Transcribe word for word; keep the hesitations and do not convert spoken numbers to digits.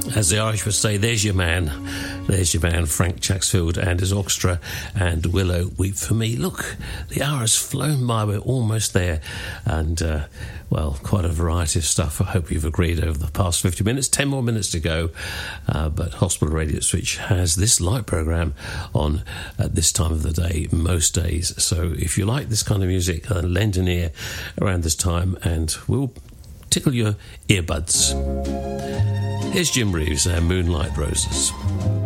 As the Irish would say, there's your man. There's your man, Frank Chaxfield and his orchestra, and Willow Weep for Me. Look, the hour has flown by. We're almost there. And, uh, well, quite a variety of stuff. I hope you've agreed over the past fifty minutes. Ten more minutes to go. Uh, but Hospital Radio Switch has this light programme on at this time of the day, most days. So if you like this kind of music, uh, lend an ear around this time and we'll tickle your earbuds. Here's Jim Reeves and Moonlight Roses.